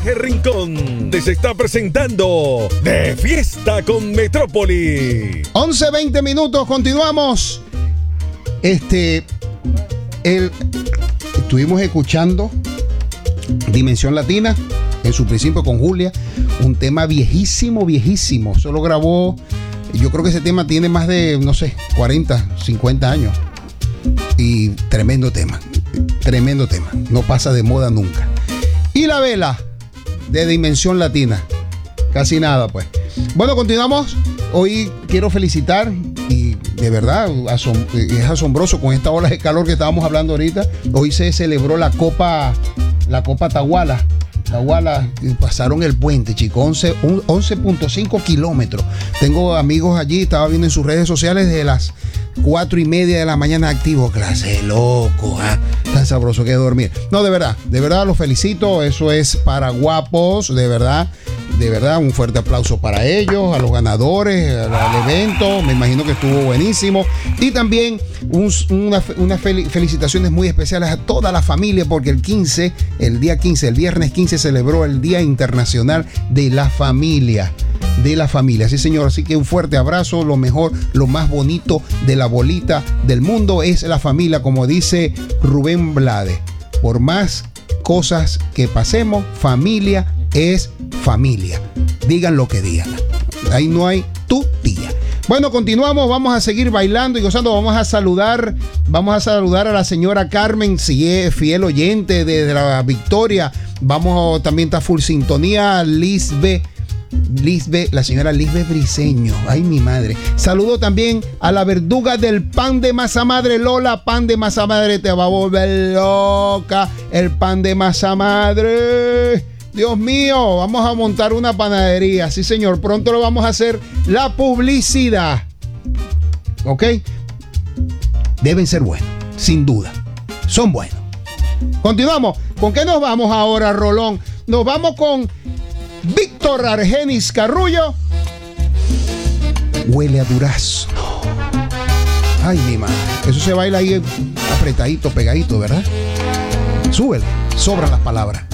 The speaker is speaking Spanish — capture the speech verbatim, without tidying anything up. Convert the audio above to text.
Jorge Rincón les está presentando De Fiesta con Metrópoli. once veinte minutos, continuamos. Este, el, estuvimos escuchando Dimensión Latina en su principio con Julia, un tema viejísimo, viejísimo. Solo grabó, yo creo que ese tema tiene más de, no sé, cuarenta, cincuenta años. Y tremendo tema, tremendo tema. No pasa de moda nunca. Y La Vela, de Dimensión Latina. Casi nada, pues. Bueno, continuamos. Hoy quiero felicitar, y de verdad asom- es asombroso con esta ola de calor que estábamos hablando ahorita. Hoy se celebró la Copa, la Copa Tahuala. Tahuala, pasaron el puente, chicos, once punto cinco kilómetros. Tengo amigos allí, estaba viendo en sus redes sociales de las cuatro y media de la mañana activo. Clase loco, ¿eh? Tan sabroso que dormir. No, de verdad, de verdad los felicito. Eso es para guapos, de verdad. De verdad, un fuerte aplauso para ellos, a los ganadores, al, al evento. Me imagino que estuvo buenísimo. Y también un, una, unas fel- felicitaciones muy especiales a toda la familia, porque el quince, el día quince, el viernes quince, celebró el Día Internacional de la Familia. De la familia, sí señor, así que un fuerte abrazo. Lo mejor, lo más bonito de la bolita del mundo es la familia, como dice Rubén Blades. Por más cosas que pasemos, familia es familia. Digan lo que digan. Ahí no hay tu tía. Bueno, continuamos, vamos a seguir bailando y gozando. Vamos a saludar, vamos a saludar a la señora Carmen, si es fiel oyente de la Victoria. Vamos, también está full sintonía, Lisbe. Lisbe, la señora Lisbe Briseño. Ay, mi madre. Saludo también a la verduga del pan de masa madre. Lola, pan de masa madre, te va a volver loca. El pan de masa madre. Dios mío, vamos a montar una panadería. Sí, señor, pronto lo vamos a hacer. La publicidad. ¿Ok? Deben ser buenos, sin duda. Son buenos. Continuamos. ¿Con qué nos vamos ahora, Rolón? Nos vamos con Víctor Argenis Carrullo. Huele a durazno. Ay, mi madre. Eso se baila ahí apretadito, pegadito, ¿verdad? Súbele. Sobran las palabras.